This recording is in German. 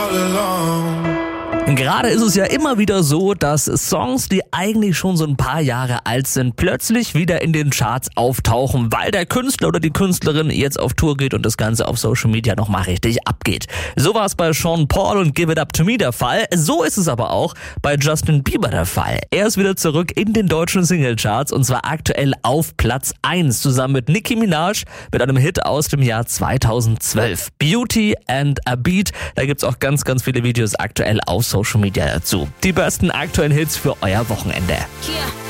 Gerade ist es ja immer wieder so, dass Songs, die eigentlich schon so ein paar Jahre alt sind, plötzlich wieder in den Charts auftauchen, weil der Künstler oder die Künstlerin jetzt auf Tour geht und das Ganze auf Social Media nochmal richtig abgeht. So war es bei Sean Paul und Give It Up To Me der Fall. So ist es aber auch bei Justin Bieber der Fall. Er ist wieder zurück in den deutschen Singlecharts und zwar aktuell auf Platz 1 zusammen mit Nicki Minaj mit einem Hit aus dem Jahr 2012. Beauty and a Beat. Da gibt's auch ganz, ganz viele Videos aktuell auf Social Media dazu. Die besten aktuellen Hits für euer Wochenende. Yeah.